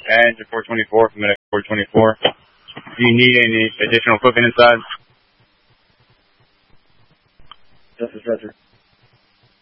Engine 424 from Medic 424. Do you need any additional equipment inside? Justice, Roger.